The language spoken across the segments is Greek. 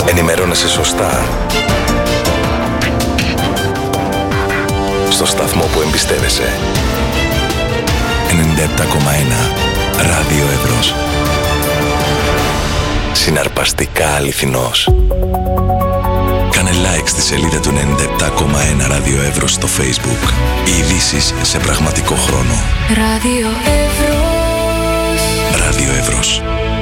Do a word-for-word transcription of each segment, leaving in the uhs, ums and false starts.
Ενημερώνεσαι σωστά στο σταθμό που εμπιστεύεσαι. ενενήντα επτά κόμμα ένα Ράδιο Εύρος. Συναρπαστικά αληθινός. Κάνε like στη σελίδα του ενενήντα επτά κόμμα ένα Ράδιο Εύρος στο Facebook. Οι ειδήσεις σε πραγματικό χρόνο. Ράδιο Εύρος. Ράδιο Εύρος.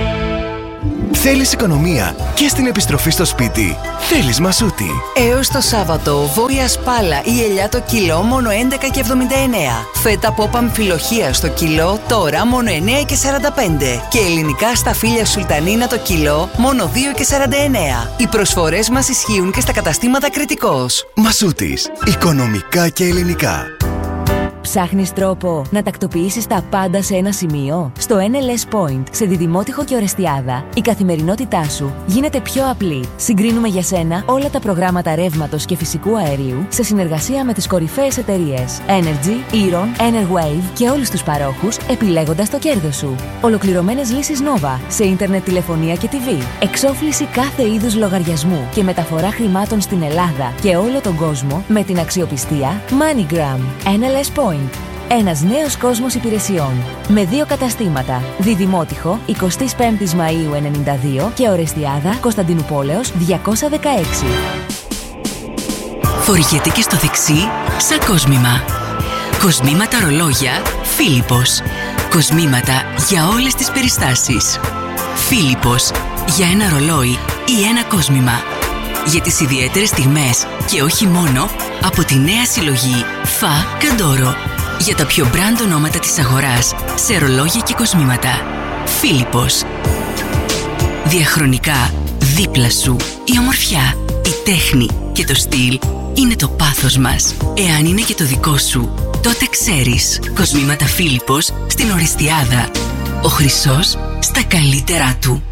Θέλεις οικονομία και στην επιστροφή στο σπίτι? Θέλεις Μασούτη. Έως το Σάββατο, βόλια σπάλα ή ελιά το κιλό μόνο έντεκα και εβδομήντα εννέα. Φέτα πόπα αμφιλοχεία στο κιλό τώρα μόνο εννέα και σαράντα πέντε. Και ελληνικά σταφύλια σουλτανίνα το κιλό μόνο δύο και σαράντα εννέα. Οι προσφορές μας ισχύουν και στα καταστήματα Κρητικός. Μασούτης. Οικονομικά και ελληνικά. Ψάχνεις τρόπο να τακτοποιήσεις τα πάντα σε ένα σημείο? Στο εν ελ ες Point, σε Διδημότυχο και Ορεστιάδα, η καθημερινότητά σου γίνεται πιο απλή. Συγκρίνουμε για σένα όλα τα προγράμματα ρεύματος και φυσικού αερίου σε συνεργασία με τις κορυφαίες εταιρείες Energy, Eron, Enerwave και όλους τους παρόχους, επιλέγοντας το κέρδος σου. Ολοκληρωμένες λύσεις Nova σε ίντερνετ, τηλεφωνία και τι βι. Εξόφληση κάθε είδους λογαριασμού και μεταφορά χρημάτων στην Ελλάδα και όλο τον κόσμο με την αξιοπιστία MoneyGram. εν ελ ες Point. Ένας νέος κόσμος υπηρεσιών. Με δύο καταστήματα. Διδημότυχο, εικοστή πέμπτη Μαΐου ενενήντα δύο και Ορεστιάδα, Κωνσταντινούπολεως διακόσια δεκαέξι. Φοριέται και στο δεξί σαν κόσμημα. Κοσμήματα ρολόγια Φίλιππος. Κοσμήματα για όλες τις περιστάσεις. Φίλιππος. Για ένα ρολόι ή ένα κόσμημα. Για τις ιδιαίτερες στιγμές και όχι μόνο, από τη νέα συλλογή Φα Καντόρο. Για τα πιο μπραντ ονόματα της αγοράς σε ρολόγια και κοσμήματα. Φίλιππος. Διαχρονικά δίπλα σου η ομορφιά, η τέχνη και το στυλ είναι το πάθος μας. Εάν είναι και το δικό σου, τότε ξέρεις. Κοσμήματα Φίλιππος στην Ορεστιάδα. Ο χρυσός στα καλύτερά του.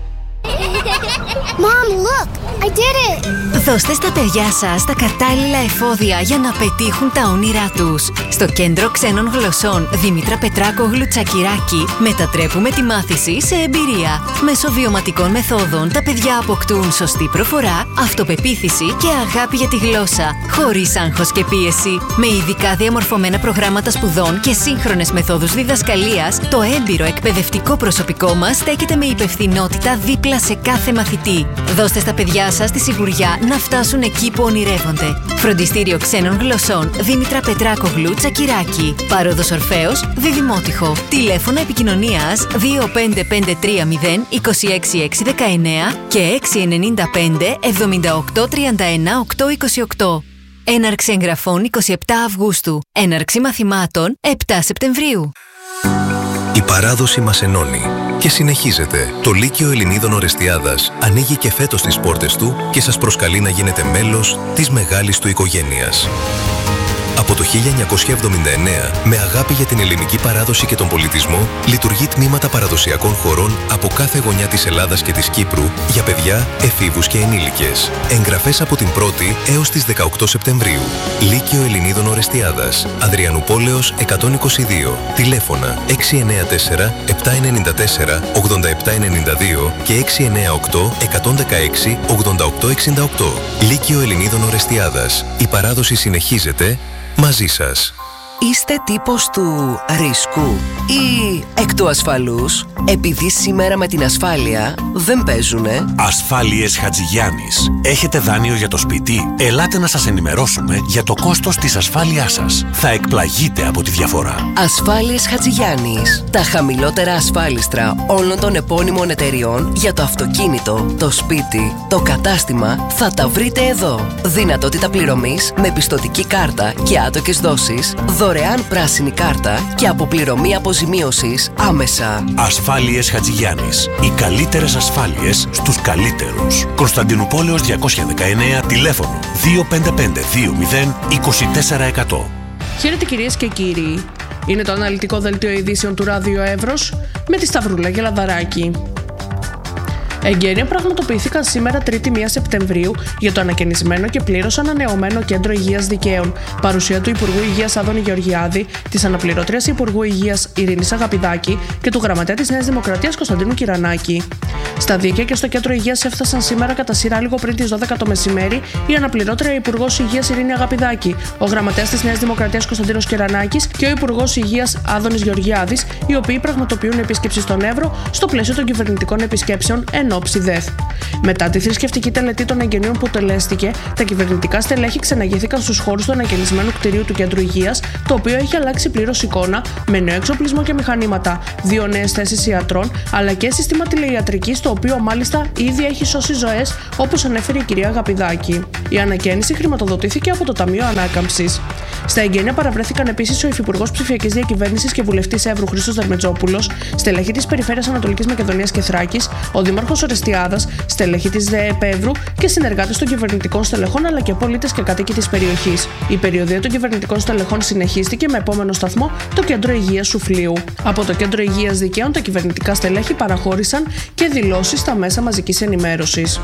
Mom, look! I did it! Δώστε στα παιδιά σας τα κατάλληλα εφόδια για να πετύχουν τα όνειρά τους. Στο Κέντρο Ξένων Γλωσσών Δήμητρα Πετράκογλου Τσακυράκη μετατρέπουμε τη μάθηση σε εμπειρία. Μέσω βιωματικών μεθόδων τα παιδιά αποκτούν σωστή προφορά, αυτοπεποίθηση και αγάπη για τη γλώσσα, χωρίς άγχος και πίεση. Με ειδικά διαμορφωμένα προγράμματα σπουδών και σύγχρονες μεθόδους διδασκαλίας, το έμπειρο εκπαιδευτικό προσωπικό μας στέκεται με υπευθυνότητα δίπλα σε κάθε μαθητή. Δώστε στα παιδιά σας τη σιγουριά να φτάσουν εκεί που ονειρεύονται. Φροντιστήριο Ξένων Γλωσσών Δήμητρα Πετράκογλου Τσακυράκη. Πάροδος Ορφέως Διδημότυχο. Τηλέφωνο επικοινωνίας δύο πέντε πέντε τρία μηδέν είκοσι έξι έξι δεκαεννέα και έξι εννιά πέντε εβδομήντα οκτώ τριάντα ένα οκτώ είκοσι οκτώ. Έναρξη εγγραφών εικοστή εβδόμη Αυγούστου. Έναρξη μαθημάτων επτά Σεπτεμβρίου. Η παράδοση μας ενώνει και συνεχίζεται. Το Λύκειο Ελληνίδων Ορεστιάδας ανοίγει και φέτος τις πόρτες του και σας προσκαλεί να γίνετε μέλος της μεγάλης του οικογένειας. Από το χίλια εννιακόσια εβδομήντα εννέα, με αγάπη για την ελληνική παράδοση και τον πολιτισμό, λειτουργεί τμήματα παραδοσιακών χορών από κάθε γωνιά της Ελλάδας και της Κύπρου για παιδιά, εφήβους και ενήλικες. Εγγραφές από την πρώτη έως τις δεκαοκτώ Σεπτεμβρίου. Λύκειο Ελληνίδων Ορεστιάδας, Αδριανουπόλεως εκατόν είκοσι δύο. Τηλέφωνα έξι εννέα τέσσερα επτά εννιά τέσσερα ογδόντα επτά ενενήντα δύο και έξι εννέα οκτώ εκατόν δεκαέξι ογδόντα οκτώ εξήντα οκτώ. Λύκειο Ελληνίδων Ορεστιάδας. Η παράδοση συνεχίζεται μαζί σας. Είστε τύπος του ρίσκου ή εκ του ασφαλούς? Επειδή σήμερα με την ασφάλεια δεν παίζουνε. Ασφάλειες Χατζηγιάννης. Έχετε δάνειο για το σπίτι? Ελάτε να σας ενημερώσουμε για το κόστος της ασφάλειάς σας. Θα εκπλαγείτε από τη διαφορά. Ασφάλειες Χατζηγιάννης. Τα χαμηλότερα ασφάλιστρα όλων των επώνυμων εταιριών για το αυτοκίνητο, το σπίτι, το κατάστημα θα τα βρείτε εδώ. Δυνατότητα πληρωμής με πιστωτική κάρτα και άτοκες δόσεις, δωρεάν πράσινη κάρτα και αποπληρωμή αποζημίωσης άμεσα. Ασφάλειες Χατζηγιάννης. Οι καλύτερες ασφάλειες στους καλύτερους. Κωνσταντινουπόλεως διακόσια δεκαεννέα, τηλέφωνο δύο πέντε πέντε δύο μηδέν είκοσι τέσσερα εκατό. Χαίρετε κυρίες και κύριοι. Είναι το αναλυτικό δελτίο ειδήσεων του Ράδιο Εύρος με τη Σταυρούλα Γελαδαράκη. Εγγένεια πραγματοποιήθηκαν σήμερα Τρίτη πρώτη Σεπτεμβρίου για το ανακαινισμένο και πλήρως ανανεωμένο Κέντρο Υγείας Δικαίων, παρουσία του Υπουργού Υγείας Άδωνη Γεωργιάδη, της Αναπληρώτριας Υπουργού Υγείας Ειρήνης Αγαπηδάκη και του Γραμματέα της Νέας Δημοκρατίας Κωνσταντίνου Κυρανάκη. Στα δίκαια και στο κέντρο υγείας έφτασαν σήμερα κατά σειρά λίγο πριν τις δώδεκα το μεσημέρι η αναπληρώτρια Υπουργός Υγείας Ειρήνη Αγαπηδάκη, ο γραμματέας της Νέας Δημοκρατίας Κωνσταντίνος Κερανάκης και ο Υπουργός Υγείας Άδωνης Γεωργιάδης, οι οποίοι πραγματοποιούν επίσκεψη στον Εύρο στο πλαίσιο των κυβερνητικών επισκέψεων εν ώψη ΔΕΘ. Μετά τη θρησκευτική τελετή των εγγενείων που τελέστηκε, τα κυβερνητικά στελέχη ξεναγήθηκαν στους χώρους του ανακαινισμένου κτηρίου του Κέντρου Υγείας, το οποίο έχει αλλάξει πλήρως εικόνα με νέο εξοπλισμό και μηχανήματα, δύο νέες θέσεις ιατρών, αλλά και σύστημα τηλεϊατρικής, το οποίο μάλιστα ήδη έχει σώσει ζωές, όπως ανέφερε η κυρία Αγαπηδάκη. Η ανακαίνιση χρηματοδοτήθηκε από το Ταμείο Ανάκαμψης. Στα εγγένεια παραβρέθηκαν επίσης ο Υφυπουργός Ψηφιακής Διακυβέρνησης και Βουλευτής Εύρου Χρήστος Δερμετζόπουλος, στελέχη της Περιφέρειας Ανατολικής Μακεδονίας και Θράκης, ο Δήμαρχος Ορεστιάδας, στελέχη της ΔΕΕΠ Εύρου και συνεργάτες των κυβερνητικών στελεχών αλλά και πολίτες και κάτοικοι της περιοχής. Η περιοδεία των κυβερνητικών στελεχών συνεχίστηκε με επόμενο σταθμό το Κέντρο Υγείας Σουφλίου. Από το Κέντρο Υγείας Δικαίων, τα κυβερνητικά στελέχη παραχώρησαν και δηλώσεις στα μέσα μαζικής ενημέρωσης.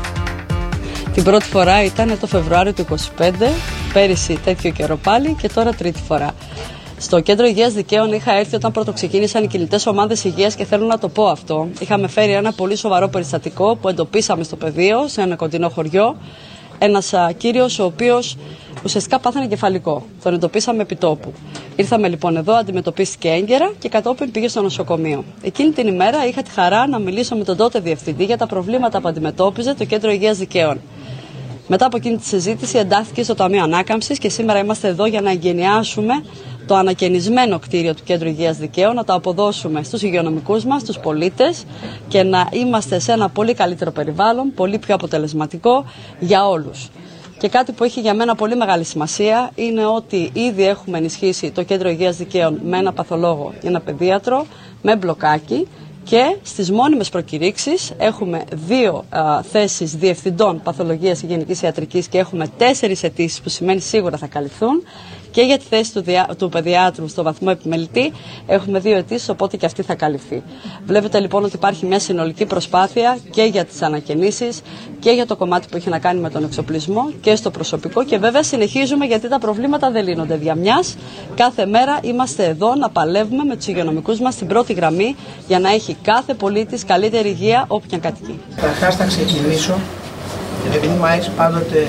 Την πρώτη φορά ήταν το Φεβρουάριο του είκοσι πέντε, πέρυσι τέτοιο καιρό πάλι και τώρα τρίτη φορά. Στο Κέντρο Υγείας Δικαίων είχα έρθει όταν πρώτο ξεκίνησαν οι κινητές ομάδες υγείας και θέλω να το πω αυτό. Είχαμε φέρει ένα πολύ σοβαρό περιστατικό που εντοπίσαμε στο πεδίο, σε ένα κοντινό χωριό. Ένας κύριος ο οποίος ουσιαστικά πάθανε κεφαλικό. Τον εντοπίσαμε επί τόπου. Ήρθαμε λοιπόν εδώ, αντιμετωπίστηκε έγκαιρα και κατόπιν πήγε στο νοσοκομείο. Εκείνη την ημέρα είχα τη χαρά να μιλήσω με τον τότε διευθυντή για τα προβλήματα που αντιμετώπιζε το Κέντρο Υγείας Δικαίων. Μετά από εκείνη τη συζήτηση εντάχθηκε στο Ταμείο Ανάκαμψης και σήμερα είμαστε εδώ για να εγκαινιάσουμε το ανακαινισμένο κτίριο του Κέντρου Υγείας Δικαίων, να το αποδώσουμε στους υγειονομικούς μας, στους πολίτες και να είμαστε σε ένα πολύ καλύτερο περιβάλλον, πολύ πιο αποτελεσματικό για όλους. Και κάτι που έχει για μένα πολύ μεγάλη σημασία είναι ότι ήδη έχουμε ενισχύσει το Κέντρο Υγείας Δικαίων με ένα παθολόγο και ένα παιδίατρο, με μπλοκάκι. Και στις μόνιμες προκηρύξεις έχουμε δύο α, θέσεις διευθυντών παθολογίας και γενικής ιατρικής και έχουμε τέσσερις αιτήσεις που σημαίνει σίγουρα θα καλυφθούν. Και για τη θέση του, δια, του παιδιάτρου στο βαθμό επιμελητή έχουμε δύο αιτήσεις, οπότε και αυτή θα καλυφθεί. Βλέπετε λοιπόν ότι υπάρχει μια συνολική προσπάθεια και για τις ανακαινήσεις και για το κομμάτι που έχει να κάνει με τον εξοπλισμό και στο προσωπικό και βέβαια συνεχίζουμε γιατί τα προβλήματα δεν λύνονται δια μιας. Κάθε μέρα είμαστε εδώ να παλεύουμε με τους υγειονομικούς μας στην πρώτη γραμμή για να έχει κάθε πολίτης καλύτερη υγεία όπου και αν κατοικεί. Καταρχάς θα ξεκινήσω, επειδή μου άρεσε πάντοτε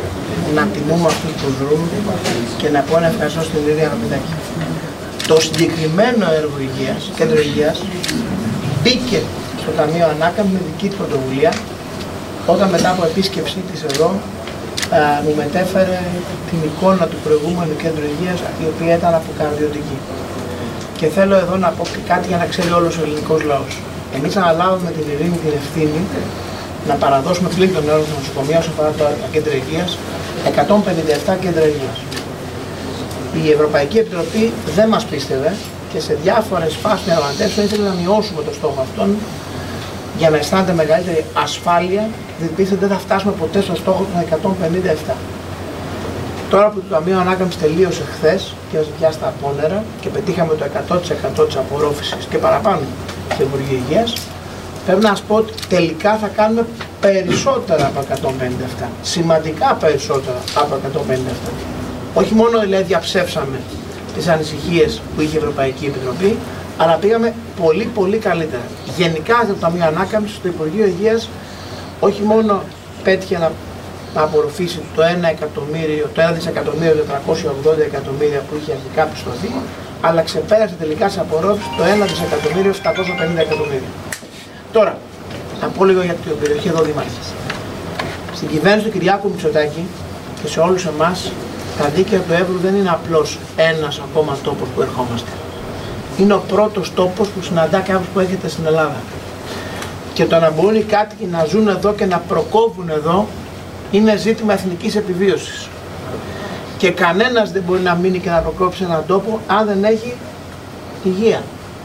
να τιμούμε αυτούς που δρούν και να πω ένα ευχαριστώ στην Ειρήνη Αγαπηδάκη. Το συγκεκριμένο έργο υγείας, Κέντρο Υγείας, μπήκε στο Ταμείο Ανάκαμψης με δική της πρωτοβουλία, όταν μετά από επίσκεψή της εδώ α, μου μετέφερε την εικόνα του προηγούμενου Κέντρου Υγείας, η οποία ήταν αποκαρδιωτική. Και θέλω εδώ να πω κάτι για να ξέρει όλος ο ελληνικός λαός. Εμείς αναλάβουμε την Ειρήνη την ευθύνη να παραδώσουμε πλήν των έργων του νοσοκομείου όσο αφορά τα κέντρα υγείας, εκατόν πενήντα επτά κέντρα υγείας. Η Ευρωπαϊκή Επιτροπή δεν μας πίστευε και σε διάφορες φάσεις διαπραγματεύσεων ήθελε να μειώσουμε το στόχο αυτόν για να αισθάνεται μεγαλύτερη ασφάλεια, διότι πίστευε δεν θα φτάσουμε ποτέ στο στόχο των εκατόν πενήντα επτά. Τώρα που το Ταμείο Ανάκαμψης τελείωσε χθες και μας πια στα απόνερα και πετύχαμε το εκατό τοις εκατό της απορρόφησης και παραπάνω στο Υπουργείο Υγείας, πρέπει να σας πω ότι τελικά θα κάνουμε περισσότερα από εκατόν πενήντα επτά. Σημαντικά περισσότερα από εκατόν πενήντα επτά. Όχι μόνο δηλαδή διαψεύσαμε τις ανησυχίες που είχε η Ευρωπαϊκή Επιτροπή, αλλά πήγαμε πολύ πολύ καλύτερα. Γενικά το Ταμείο Ανάκαμψης, το Υπουργείο Υγείας, όχι μόνο πέτυχε να, να απορροφήσει το ένα εκατομμύριο, το ένα δισεκατομμύριο τετρακόσια ογδόντα εκατομμύρια που είχε αρχικά πιστωθεί, αλλά ξεπέρασε τελικά σε απορρόφηση το ένα δισεκατομμύριο επτακόσια πενήντα εκατομμύρια. Τώρα, να πω λίγο για την περιοχή εδώ Δήμαρχης. Στην κυβέρνηση του Κυριάκου Μητσοτάκη και σε όλους εμάς, τα δίκαια του Εύρου δεν είναι απλώς ένας ακόμα τόπος που ερχόμαστε. Είναι ο πρώτος τόπος που συναντά κάποιους που έρχεται στην Ελλάδα. Και το να μπορούν οι κάτοικοι να ζουν εδώ και να προκόβουν εδώ είναι ζήτημα εθνικής επιβίωσης. Και κανένας δεν μπορεί να μείνει και να προκόψει έναν τόπο αν δεν έχει υγεία.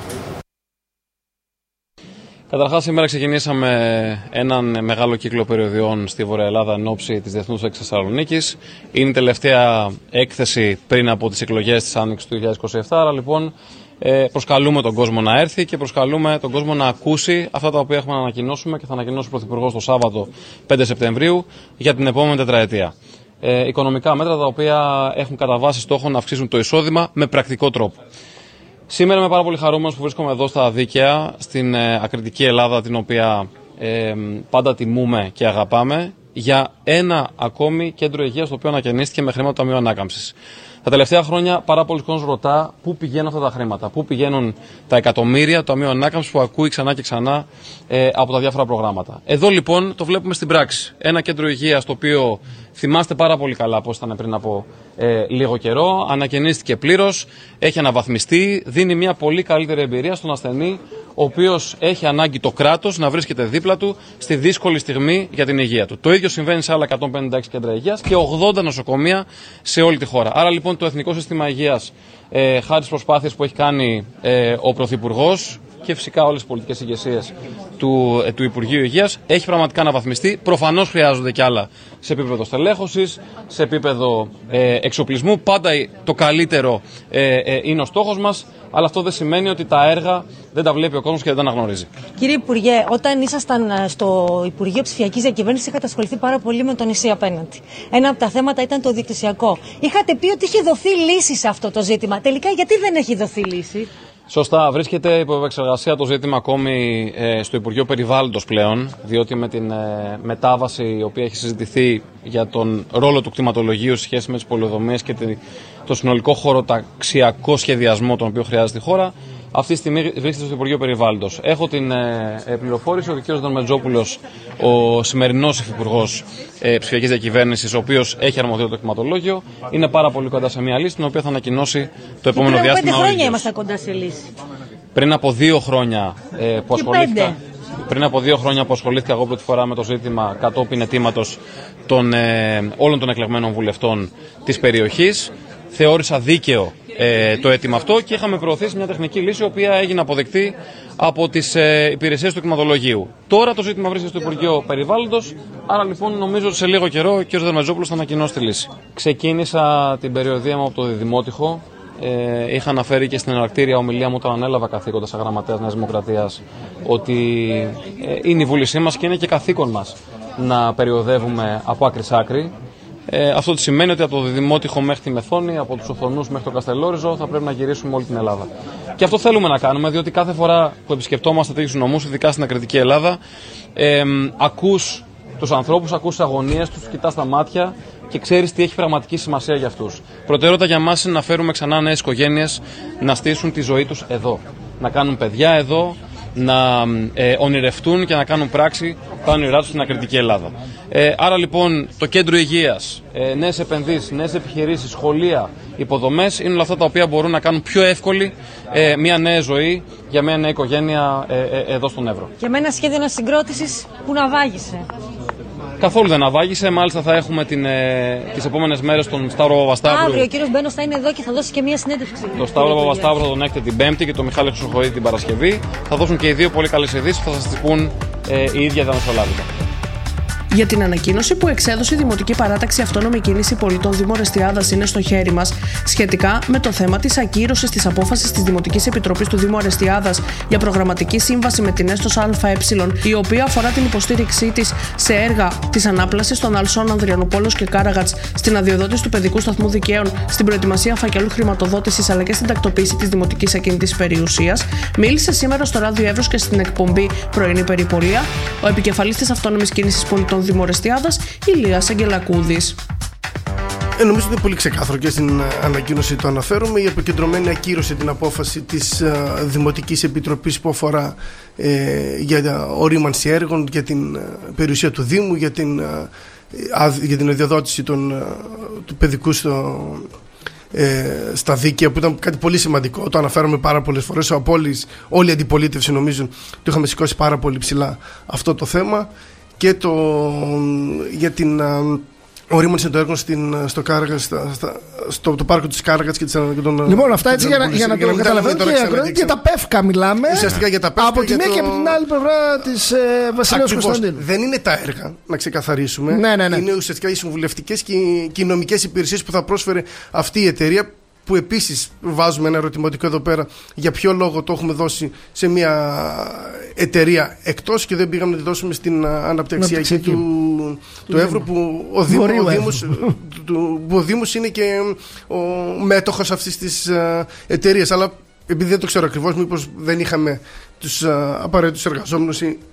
Καταρχάς, σήμερα ξεκινήσαμε έναν μεγάλο κύκλο περιοδιών στη Βορεια Ελλάδα εν ώψη της Διεθνούς Έκθεσης Θεσσαλονίκης. Είναι η τελευταία έκθεση πριν από τις εκλογές της Άνοιξης του δύο χιλιάδες είκοσι επτά. Άρα λοιπόν προσκαλούμε τον κόσμο να έρθει και προσκαλούμε τον κόσμο να ακούσει αυτά τα οποία έχουμε να ανακοινώσουμε και θα ανακοινώσει ο Πρωθυπουργός το Σάββατο πέντε Σεπτεμβρίου για την επόμενη τετραετία. Ε, οικονομικά μέτρα τα οποία έχουν κατά βάση στόχο να αυξήσουν το εισόδημα με πρακτικό τρόπο. Σήμερα είμαι πάρα πολύ χαρούμενος που βρίσκομαι εδώ στα δίκαια, στην ε, ακριτική Ελλάδα την οποία ε, πάντα τιμούμε και αγαπάμε, για ένα ακόμη κέντρο υγείας το οποίο ανακαινίστηκε με χρήματα του Ταμείου Ανάκαμψης. Τα τελευταία χρόνια πάρα πολλοί κόσμος ρωτά πού πηγαίνουν αυτά τα χρήματα, πού πηγαίνουν τα εκατομμύρια του Ταμείου Ανάκαμψης που ακούει ξανά και ξανά ε, από τα διάφορα προγράμματα. Εδώ λοιπόν το βλέπουμε στην πράξη. Ένα κέντρο υγείας το οποίο θυμάστε πάρα πολύ καλά πώς ήταν πριν από ε, λίγο καιρό, ανακαινίστηκε πλήρως, έχει αναβαθμιστεί, δίνει μια πολύ καλύτερη εμπειρία στον ασθενή, ο οποίος έχει ανάγκη το κράτος να βρίσκεται δίπλα του στη δύσκολη στιγμή για την υγεία του. Το ίδιο συμβαίνει σε άλλα εκατόν πενήντα έξι κέντρα υγείας και ογδόντα νοσοκομεία σε όλη τη χώρα. Άρα λοιπόν το Εθνικό Σύστημα Υγείας, ε, χάρη στις προσπάθειες που έχει κάνει ε, ο Πρωθυπουργός και φυσικά όλες οι πολιτικές ηγεσίες του, ε, του Υπουργείου Υγείας, έχει πραγματικά αναβαθμιστεί. Προφανώς χρειάζονται κι άλλα σε επίπεδο στελέχωσης, σε επίπεδο ε, εξοπλισμού. Πάντα το καλύτερο ε, ε, είναι ο στόχος μας, αλλά αυτό δεν σημαίνει ότι τα έργα δεν τα βλέπει ο κόσμος και δεν τα αναγνωρίζει. Κύριε Υπουργέ, όταν ήσασταν στο Υπουργείο Ψηφιακής Διακυβέρνησης, είχατε ασχοληθεί πάρα πολύ με το νησί απέναντι. Ένα από τα θέματα ήταν το δικτυσιακό. Είχατε πει ότι είχε δοθεί λύση σε αυτό το ζήτημα. Τελικά, γιατί δεν έχει δοθεί λύση? Σωστά, βρίσκεται υπό επεξεργασία το ζήτημα ακόμη ε, στο Υπουργείο Περιβάλλοντος πλέον, διότι με την ε, μετάβαση η οποία έχει συζητηθεί για τον ρόλο του κτηματολογίου σε σχέση με τις πολεοδομίες και τη, το συνολικό χωροταξιακό σχεδιασμό τον οποίο χρειάζεται η χώρα, αυτή τη στιγμή βρίσκεται στο Υπουργείο Περιβάλλοντος. Έχω την ε, ε, πληροφόρηση ότι ο κ. Δερμετζόπουλος, ο σημερινός Υφυπουργός ε, Ψηφιακής Διακυβέρνησης, ο οποίος έχει αρμοδιότητα το κτηματολόγιο, είναι πάρα πολύ κοντά σε μια λύση την οποία θα ανακοινώσει το επόμενο και διάστημα. Πέντε χρόνια είμαστε κοντά σε λύση. Πριν από δύο χρόνια ε, που ασχολήθηκα. Πριν από δύο χρόνια που ασχολήθηκα εγώ πρώτη φορά με το ζήτημα κατόπιν αιτήματος των, ε, όλων των εκλεγμένων βουλευτών της περιοχής, θεώρησα δίκαιο ε, το αίτημα αυτό και είχαμε προωθήσει μια τεχνική λύση η οποία έγινε αποδεκτή από τις ε, υπηρεσίες του κτηματολογίου. Τώρα το ζήτημα βρίσκεται στο Υπουργείο Περιβάλλοντος, άρα λοιπόν νομίζω ότι σε λίγο καιρό ο κ. Δερμετζόπουλος θα ανακοινώσει τη λύση. Ξεκίνησα την περιοδία μου από το Διδημότυχο. Ε, είχα αναφέρει και στην εναρκτήρια ομιλία μου όταν ανέλαβα καθήκοντα σαν γραμματέας Νέας Δημοκρατίας ότι ε, είναι η βούλησή μας και είναι και καθήκον μας να περιοδεύουμε από άκρη σ' άκρη. Ε, αυτό τι σημαίνει ότι από το Διδημότυχο μέχρι τη Μεθόνη, από τους Οθονούς μέχρι το Καστελόριζο θα πρέπει να γυρίσουμε όλη την Ελλάδα. Και αυτό θέλουμε να κάνουμε, διότι κάθε φορά που επισκεπτόμαστε τέτοιους νομούς, ειδικά στην ακριτική Ελλάδα, ε, ακούς τους ανθρώπους, ακούς τις αγωνίες τους, κοιτάς τα μάτια και ξέρεις τι έχει πραγματική σημασία για αυτούς. Προτεραιότητα για μας είναι να φέρουμε ξανά νέες οικογένειες να στήσουν τη ζωή τους εδώ. Να κάνουν παιδιά εδώ, να ε, ονειρευτούν και να κάνουν πράξη τα όνειρά τους στην ακριτική Ελλάδα. Ε, άρα λοιπόν το κέντρο υγείας, ε, νέες επενδύσεις, νέες επιχειρήσεις, σχολεία, υποδομές είναι όλα αυτά τα οποία μπορούν να κάνουν πιο εύκολη ε, μια νέα ζωή για μια νέα οικογένεια ε, ε, εδώ στον Εύρο. Και με ένα σχέδιο ανασυγκρότησης που να βάγισε. Καθόλου δεν αβάγισε. Μάλιστα θα έχουμε την, ε, τις επόμενες μέρες τον Σταύρο Παπασταύρου. Αύριο ο κύριος Μπένος θα είναι εδώ και θα δώσει και μια συνέντευξη. Το Σταύρο Παπασταύρου θα τον έχετε την Πέμπτη και τον Μιχάλη Χρυσοχοίδη την Παρασκευή. Θα δώσουν και οι δύο πολύ καλές ειδήσεις που θα σας τις πούν ε, οι ίδια διαμεσολάβητα. Για την ανακοίνωση που εξέδωσε η Δημοτική Παράταξη Αυτόνομη Κίνηση Πολιτών Δήμου Αρεστιάδας είναι στο χέρι μας σχετικά με το θέμα της ακύρωσης της απόφασης της Δημοτικής Επιτροπής του Δήμου Αρεστιάδας για προγραμματική σύμβαση με την Έστος ΑΕ, η οποία αφορά την υποστήριξή της σε έργα της ανάπλασης των αλσών Ανδριανούπολος και Κάραγατς, στην αδειοδότηση του παιδικού σταθμού Δικαίων, στην προετοιμασία φακελού χρηματοδότησης αλλά και στην τακτοποίηση της δημοτικής ακίνητης περιουσίας, μίλησε σήμερα στο Ράδιο Εύρος και στην εκπομπή Πρωινή Περιπολία ο επικεφαλής της Αυτόνομης Κίνησης Πολιτών Δήμου Αρεστιάδας, Ηλίας Αγγελακούδης. Ε, νομίζω ότι είναι πολύ ξεκάθαρο και στην ανακοίνωση το αναφέρουμε. Η αποκεντρωμένη ακύρωσε την απόφαση της uh, Δημοτικής Επιτροπής που αφορά ε, για ορίμανση έργων, για την uh, περιουσία του Δήμου, για την, uh, για την αδειοδότηση των, uh, του παιδικού στο, ε, στα δίκαια, που ήταν κάτι πολύ σημαντικό. Το αναφέραμε πάρα πολλές φορές. Από όλης, όλη η αντιπολίτευση νομίζω το είχαμε σηκώσει πάρα πολύ ψηλά αυτό το θέμα. Και το, για την uh, ορίμανση των έργων στην, στο, Κάργα, στα, στα, στο το πάρκο της Κάραγας και, και τον. Λοιπόν, αυτά έτσι για, για, για να το καταλαβαίνω και για τα ΠΕΦΚΑ μιλάμε. Ουσιαστικά για τα ΠΕΦΚΑ. Από τη μία το... και από την άλλη πλευρά της ε, Βασιλέως Κωνσταντίνου. Δεν είναι τα έργα, να ξεκαθαρίσουμε. Ναι, ναι, ναι. Είναι ουσιαστικά οι συμβουλευτικές και οι, και οι νομικές υπηρεσίες που θα πρόσφερε αυτή η εταιρεία. Που επίσης βάζουμε ένα ερωτηματικό εδώ πέρα για ποιο λόγο το έχουμε δώσει σε μια εταιρεία εκτός και δεν πήγαμε να τη δώσουμε στην αναπτυξιακή του, του Εύρου, που ο Δήμος, ο, Δήμος, του, ο Δήμος είναι και ο μέτοχος αυτής της εταιρείας. Αλλά επειδή δεν το ξέρω ακριβώς, μήπως δεν είχαμε τους απαραίτητους εργαζόμενους ή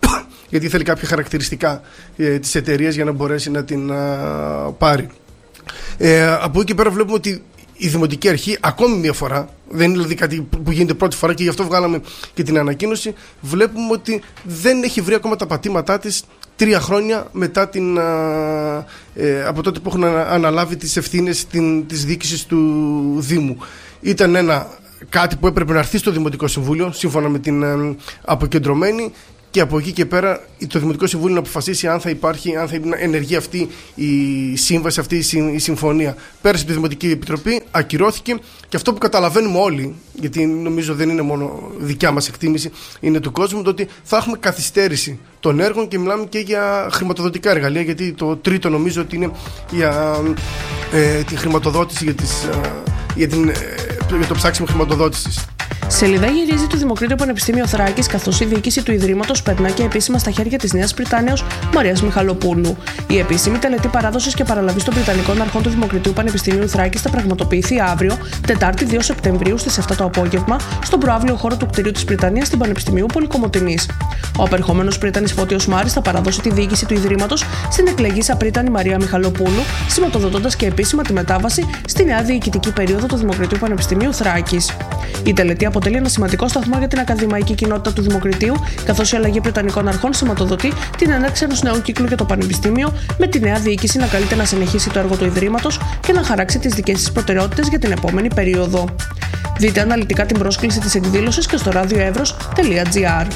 γιατί θέλει κάποια χαρακτηριστικά ε, της εταιρείας για να μπορέσει να την α, πάρει. Ε, από εκεί και πέρα βλέπουμε ότι η Δημοτική Αρχή ακόμη μια φορά, δεν είναι δηλαδή κάτι που γίνεται πρώτη φορά και γι' αυτό βγάλαμε και την ανακοίνωση, βλέπουμε ότι δεν έχει βρει ακόμα τα πατήματά της τρία χρόνια μετά την, α, ε, από τότε που έχουν αναλάβει τις ευθύνες την, της διοίκησης του Δήμου. Ήταν ένα κάτι που έπρεπε να έρθει στο Δημοτικό Συμβούλιο σύμφωνα με την α, αποκεντρωμένη, και από εκεί και πέρα το Δημοτικό Συμβούλιο να αποφασίσει αν θα υπάρχει, αν θα ενεργεί αυτή η σύμβαση, αυτή η συμφωνία. Πέρασε από τη Δημοτική Επιτροπή, ακυρώθηκε, και αυτό που καταλαβαίνουμε όλοι, γιατί νομίζω δεν είναι μόνο δικιά μας εκτίμηση, είναι του κόσμου, το ότι θα έχουμε καθυστέρηση των έργων, και μιλάμε και για χρηματοδοτικά εργαλεία, γιατί το τρίτο νομίζω ότι είναι για ε, τη χρηματοδότηση, για, τις, ε, για, την, ε, για το ψάξιμο χρηματοδότησης. Σελίδα γυρίζει του Δημοκρίτου Πανεπιστήμιο Θράκης, καθώς η διοίκηση του Ιδρύματος περνά και επίσημα στα χέρια της Νέας Πριτάνεως Μαρίας Μιχαλοπούλου. Η επίσημη τελετή παράδοσης και παραλαβής των Πριτανικών Αρχών του Δημοκριτικού Πανεπιστημίου Θράκης θα πραγματοποιηθεί αύριο, Τετάρτη δύο Σεπτεμβρίου στις επτά το απόγευμα, στον προαύλιο χώρο του κτηρίου της Πριτανίας στην Πανεπιστημίου Πολυκομοτηνής. Ο απερχόμενος Πρίτανης Φώτιος Μάρης θα παραδώσει τη διοίκηση του Ιδρύματος στην εκλεγήσα Πρίτανη Μαρία Μιχαλοπούλου, σηματοδοτώντας και επίσημα τη μετάβαση στη νέα διοικητική περίοδο του Δημοκριτικού Πανεπιστημίου Θράκης. Η τελετή αποτελεί ένα σημαντικό σταθμό για την ακαδημαϊκή κοινότητα του Δημοκριτίου, καθώς η αλλαγή Πριτανικών Αρχών σηματοδοτεί την έναρξη ενός νέου κύκλου για το Πανεπιστήμιο, με τη νέα διοίκηση να καλείται να συνεχίσει το έργο του Ιδρύματος και να χαράξει τις δικές της προτεραιότητες για την επόμενη περίοδο. Δείτε αναλυτικά την πρόσκληση της εκδήλωσης και στο radioevros τελεία gr.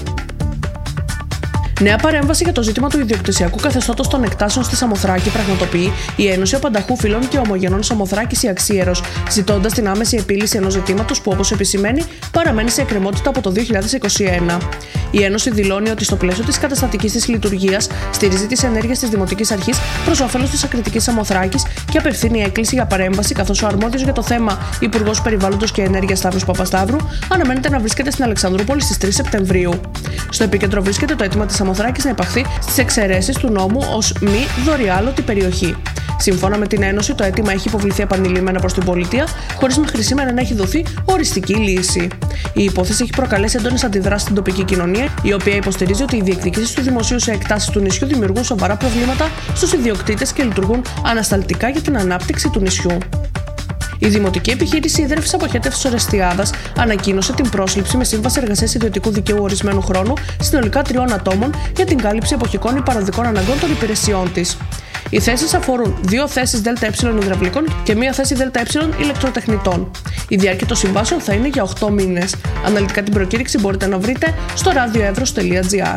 Νέα παρέμβαση για το ζήτημα του ιδιοκτησιακού καθεστώτος των εκτάσεων στη Σαμοθράκη πραγματοποιεί η Ένωση Απανταχού Φύλων και Ομογενών Σαμοθράκης, η Αξίερος, ζητώντας την άμεση επίλυση ενός ζητήματος που, όπως επισημαίνει, παραμένει σε εκκρεμότητα από το δύο χιλιάδες είκοσι ένα. Η Ένωση δηλώνει ότι στο πλαίσιο της καταστατικής της λειτουργίας στηρίζει τις ενέργειες της Δημοτικής Αρχής προς όφελος της ακριτικής Σαμοθράκης και απευθύνει έκκληση για παρέμβαση, καθώς ο αρμόδιος για το θέμα Υπουργός Περιβάλλοντος και Ενέργειας Σταύρος Παπασταύρου αναμένεται να βρίσκεται στην Αλεξανδρούπολη στις τρεις Σεπτεμβρίου. Στο επίκεντρο βρίσκεται το αίτημα της Σαμοθράκης να υπαχθεί στις εξαιρέσεις του νόμου ως μη δωριάλωτη περιοχή. Σύμφωνα με την Ένωση, το αίτημα έχει υποβληθεί επανειλημμένα προς την πολιτεία, χωρίς μέχρι σήμερα να έχει δοθεί οριστική λύση. Η υπόθεση έχει προκαλέσει έντονες αντιδράσεις στην τοπική κοινωνία, η οποία υποστηρίζει ότι οι διεκδικήσεις του δημοσίου σε εκτάσεις του νησιού δημιουργούν σοβαρά προβλήματα στους ιδιοκτήτες και λειτουργούν ανασταλτικά για την ανάπτυξη του νησιού. Η Δημοτική Επιχείρηση Ίδρυυσης Αποχέτευσης Ορεστιάδας ανακοίνωσε την πρόσληψη με σύμβαση εργασίας ιδιωτικού δικαίου ορισμένου χρόνου συνολικά τριών ατόμων για την κάλυψη εποχικών ή παροδικών αναγκών των υπηρεσιών της. Οι θέσεις αφορούν δύο θέσεις ΔΕ υδραυλικών και μία θέση ΔΕ ηλεκτροτεχνητών. Η διάρκεια των συμβάσεων θα είναι για οκτώ μήνες. Αναλυτικά την προκήρυξη μπορείτε να βρείτε στο radioevros τελεία gr.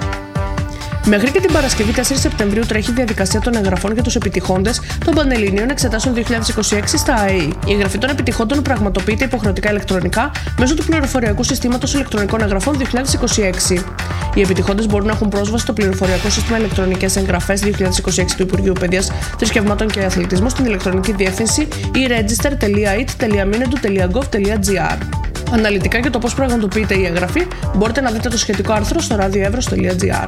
Μέχρι και την Παρασκευή τέσσερις Σεπτεμβρίου τρέχει η διαδικασία των εγγραφών για τους επιτυχόντες των Πανελληνίων Εξετάσεων δύο χιλιάδες είκοσι έξι στα ΑΕΗ. Η εγγραφή των επιτυχόντων πραγματοποιείται υποχρεωτικά ηλεκτρονικά μέσω του πληροφοριακού συστήματος ηλεκτρονικών εγγραφών δύο χιλιάδες είκοσι έξι. Οι επιτυχόντες μπορούν να έχουν πρόσβαση στο πληροφοριακό σύστημα ηλεκτρονικές εγγραφές δύο χιλιάδες είκοσι έξι του Υπουργείου Παιδείας, Θρησκευμάτων και Αθλητισμού στην ηλεκτρονική διεύθυνση e-register τελεία i t τελεία minedu τελεία gov τελεία gr. Αναλυτικά για το πώς πραγματοποιείται η εγγραφή μπορείτε να δείτε το σχετικό άρθρο στο radioevros τελεία gr.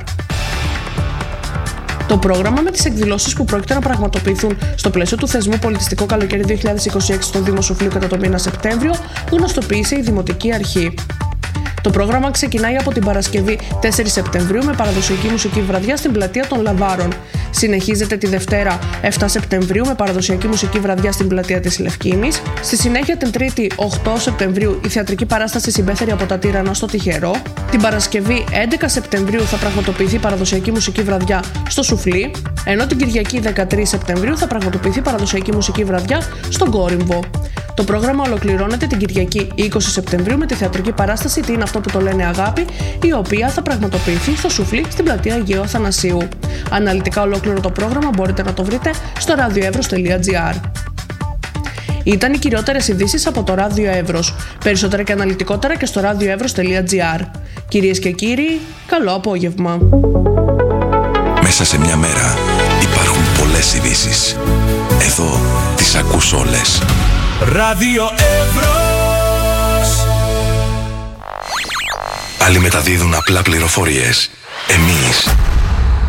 Το πρόγραμμα με τις εκδηλώσεις που πρόκειται να πραγματοποιηθούν στο πλαίσιο του θεσμού Πολιτιστικό Καλοκαίρι δύο χιλιάδες είκοσι έξι στο Δήμο Σουφλίου κατά το μήνα Σεπτέμβριο γνωστοποίησε η Δημοτική Αρχή. Το πρόγραμμα ξεκινάει από την Παρασκευή τέσσερις Σεπτεμβρίου με παραδοσιακή μουσική βραδιά στην πλατεία των Λαβάρων. Συνεχίζεται τη Δευτέρα επτά Σεπτεμβρίου με παραδοσιακή μουσική βραδιά στην πλατεία της Λευκίνης. Στη συνέχεια την Τρίτη οκτώ Σεπτεμβρίου η θεατρική παράσταση Συμπέθερη από τα Τύρανα στο Τυχερό. Την Παρασκευή έντεκα Σεπτεμβρίου θα πραγματοποιηθεί παραδοσιακή μουσική βραδιά στο Σουφλί, ενώ την Κυριακή δεκατρείς Σεπτεμβρίου θα πραγματοποιηθεί παραδοσιακή μουσική βραδιά στον Κόρυμβο. Το πρόγραμμα ολοκληρώνεται την Κυριακή είκοσι Σεπτεμβρίου με τη θεατρική παράσταση Τι είναι αυτό που το λένε αγάπη, η οποία θα πραγματοποιηθεί στο Σουφλί στην πλατεία Αγίου Αθανασίου. Αναλυτικά ολόκληρο το πρόγραμμα μπορείτε να το βρείτε στο radioevros τελεία gr. Ήταν οι κυριότερες ειδήσεις από το Ράδιο Εύρος. Περισσότερα και αναλυτικότερα και στο radioevros τελεία gr. Κυρίες και κύριοι, καλό απόγευμα. Μέσα σε μια μέρα υπάρχουν πολλές ειδήσεις. Εδώ τις ακούς όλες. Ράδιο Εύρος. Άλλοι μεταδίδουν απλά πληροφορίες. Εμείς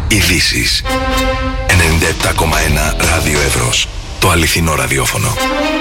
ειδήσεις. ενενήντα επτά κόμμα ένα Ράδιο Εύρος. Το αληθινό ραδιόφωνο.